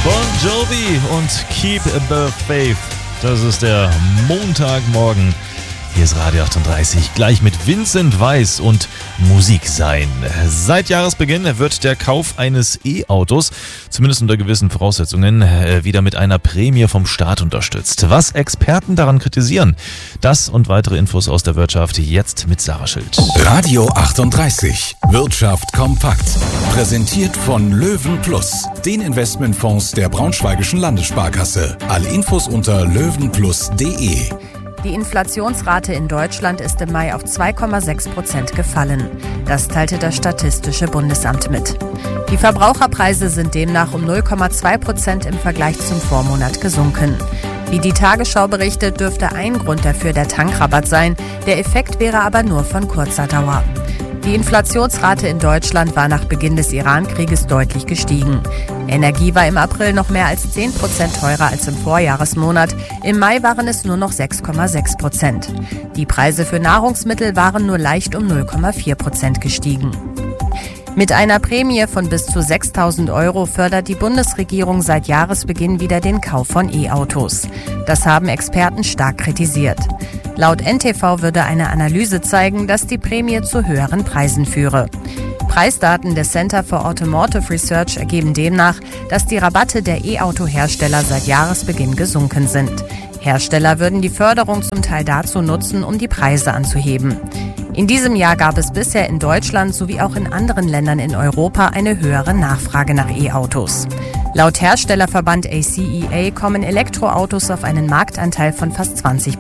Bon Jovi und Keep the Faith. Das ist der Montagmorgen. Hier ist Radio 38, gleich mit Vincent Weiss und Musik sein. Seit Jahresbeginn wird der Kauf eines E-Autos, zumindest unter gewissen Voraussetzungen, wieder mit einer Prämie vom Staat unterstützt. Was Experten daran kritisieren, das und weitere Infos aus der Wirtschaft jetzt mit Sarah Schild. Radio 38, Wirtschaft kompakt. Präsentiert von Löwen Plus, den Investmentfonds der Braunschweigischen Landessparkasse. Alle Infos unter löwenplus.de. Die Inflationsrate in Deutschland ist im Mai auf 2,6% gefallen. Das teilte das Statistische Bundesamt mit. Die Verbraucherpreise sind demnach um 0,2% im Vergleich zum Vormonat gesunken. Wie die Tagesschau berichtet, dürfte ein Grund dafür der Tankrabatt sein. Der Effekt wäre aber nur von kurzer Dauer. Die Inflationsrate in Deutschland war nach Beginn des Iran-Krieges deutlich gestiegen. Energie war im April noch mehr als 10% teurer als im Vorjahresmonat. Im Mai waren es nur noch 6,6%. Die Preise für Nahrungsmittel waren nur leicht um 0,4% gestiegen. Mit einer Prämie von bis zu 6.000 € fördert die Bundesregierung seit Jahresbeginn wieder den Kauf von E-Autos. Das haben Experten stark kritisiert. Laut NTV würde eine Analyse zeigen, dass die Prämie zu höheren Preisen führe. Preisdaten des Center for Automotive Research ergeben demnach, dass die Rabatte der E-Auto-Hersteller seit Jahresbeginn gesunken sind. Hersteller würden die Förderung zum Teil dazu nutzen, um die Preise anzuheben. In diesem Jahr gab es bisher in Deutschland sowie auch in anderen Ländern in Europa eine höhere Nachfrage nach E-Autos. Laut Herstellerverband ACEA kommen Elektroautos auf einen Marktanteil von fast 20%,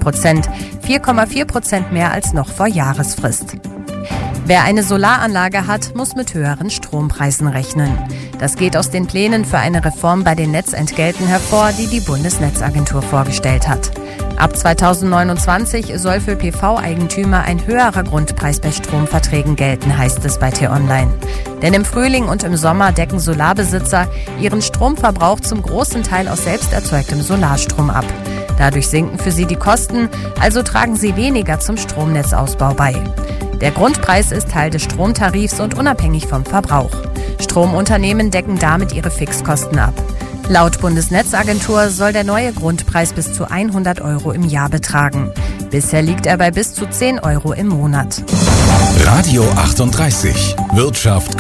4,4% mehr als noch vor Jahresfrist. Wer eine Solaranlage hat, muss mit höheren Strompreisen rechnen. Das geht aus den Plänen für eine Reform bei den Netzentgelten hervor, die die Bundesnetzagentur vorgestellt hat. Ab 2029 soll für PV-Eigentümer ein höherer Grundpreis bei Stromverträgen gelten, heißt es bei T-Online. Denn im Frühling und im Sommer decken Solarbesitzer ihren Stromverbrauch zum großen Teil aus selbst erzeugtem Solarstrom ab. Dadurch sinken für sie die Kosten, also tragen sie weniger zum Stromnetzausbau bei. Der Grundpreis ist Teil des Stromtarifs und unabhängig vom Verbrauch. Stromunternehmen decken damit ihre Fixkosten ab. Laut Bundesnetzagentur soll der neue Grundpreis bis zu 100 € im Jahr betragen. Bisher liegt er bei bis zu 10 € im Monat. Radio 38, Wirtschaft